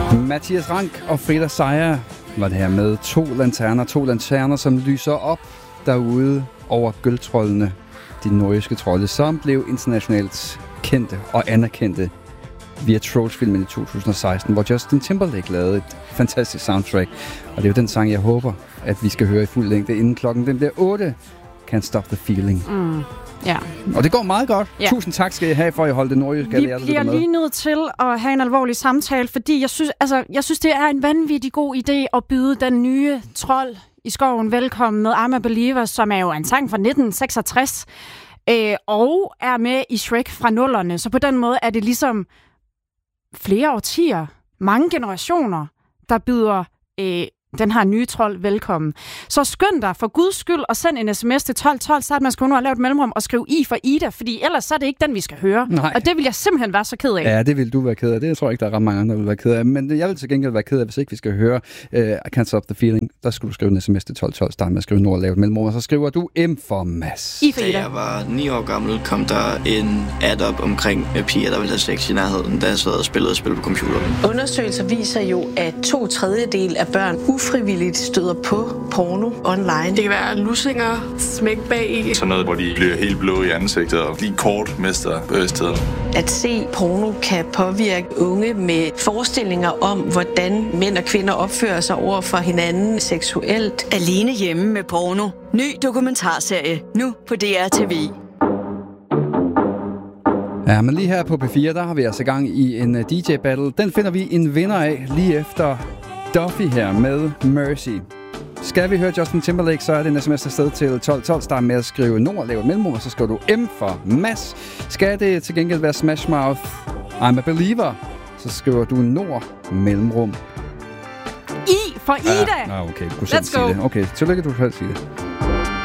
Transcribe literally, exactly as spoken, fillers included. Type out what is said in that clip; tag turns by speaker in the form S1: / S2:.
S1: Mathias Rank og Frida Seier var det her med to lanterner. To lanterner, som lyser op derude over gøltrollene. De nordjyske trolde, som blev internationalt kendte og anerkendte via Trolls-filmen i to tusind og seksten, hvor Justin Timberlake lavede et fantastisk soundtrack. Og det er jo den sang, jeg håber, at vi skal høre i fuld længde inden klokken den bliver otte. Can't Stop the Feeling.
S2: Mm. Ja.
S1: Og det går meget godt. Ja. Tusind tak skal I have for, at I holdt det nordjyske.
S2: Vi bliver lige nødt til at have en alvorlig samtale, fordi jeg synes, altså, jeg synes, det er en vanvittig god idé at byde den nye trold i skoven velkommen med I'm a Believer, som er jo en sang fra nitten seksogtres, øh, og er med i Shrek fra nullerne. Så på den måde er det ligesom flere årtier, mange generationer, der byder øh, den her nye trold velkommen. Så skynd dig for guds skyld og send en sms til tolv tolv, så at man skal nu have lavet et mellemrum og skrive I for Ida, fordi ellers så er det ikke den, vi skal høre.
S1: Nej.
S2: Og det vil jeg simpelthen være så ked af.
S1: Ja, det vil du være ked af. Det jeg tror jeg ikke, der er ret mange andre, der vil være ked af. Men jeg vil til gengæld være ked af, hvis ikke vi skal høre uh, I Can't Stop the Feeling. Der skulle du skrive en sms til tolv tolv, starte med at skrive Nord og lave et mellemrum, og så skriver du M for Mads.
S2: I for Ida.
S3: Da jeg var ni år gammel, kom der en ad op omkring piger, der ville have sex i nærheden, da jeg sad og spillede og spillede på computeren.
S4: Undersøgelser viser jo, at to tredjedel af børn ufrivilligt støder på porno online.
S5: Det kan være lussinger, smæk bag i.
S6: Sådan noget, hvor de bliver helt blå i ansigtet og lige kort mister bevidstheden.
S4: At se porno kan påvirke unge med forestillinger om, hvordan mænd og kvinder opfører sig over for hinanden seksuelt.
S7: Alene hjemme med porno. Ny dokumentarserie. Nu på D R T V.
S1: Ja, men lige her på P fire, der har vi altså gang i en D J-battle. Den finder vi en vinder af lige efter Duffy her med Mercy. Skal vi høre Justin Timberlake, så er det en sms afsted til tolv tolv. Start med at skrive Nord, lave et mellemrum, og så skriver du M for Mads. Skal det til gengæld være Smash Mouth, I'm a Believer, så skriver du Nord, mellemrum.
S2: I for Ida!
S1: Ja, okay, du kunne selv
S2: Let's
S1: sige
S2: go.
S1: det. Okay, tillykke, du kan selv sige det.